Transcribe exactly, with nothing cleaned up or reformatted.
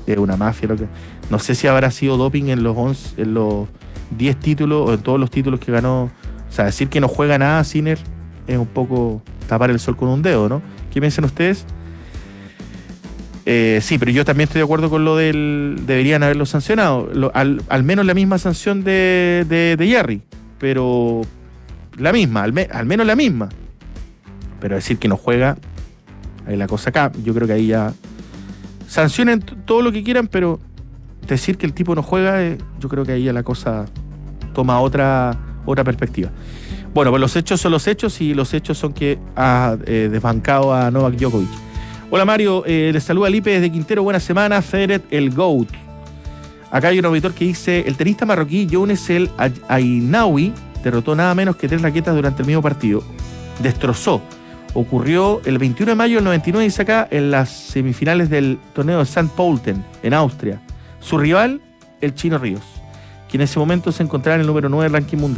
es una mafia. Lo que, no sé si habrá sido doping en los once, en los diez títulos o en todos los títulos que ganó. O sea, decir que no juega nada Sinner es un poco tapar el sol con un dedo, ¿no? ¿Qué piensan ustedes? Eh, sí, pero yo también estoy de acuerdo con lo del... Deberían haberlo sancionado. Lo, al, al menos la misma sanción de, de, de Jerry. Pero la misma, al, me, al menos la misma. Pero decir que no juega, ahí la cosa acá. Yo creo que ahí ya... Sancionen t- todo lo que quieran, pero decir que el tipo no juega, eh, yo creo que ahí ya la cosa toma otra, otra perspectiva. Bueno, pues los hechos son los hechos y los hechos son que ha eh, desbancado a Novak Djokovic. Hola Mario, eh, les saluda Lipe desde Quintero, buena semana, Federer el GOAT. Acá hay un auditor que dice, el tenista marroquí Younes El Ainaoui derrotó nada menos que tres raquetas durante el mismo partido. Destrozó. Ocurrió el veintiuno de mayo del noventa y nueve y saca en las semifinales del torneo de Sankt Pölten, en Austria. Su rival, el Chino Ríos, quien en ese momento se encontraba en el número nueve del ranking mundial.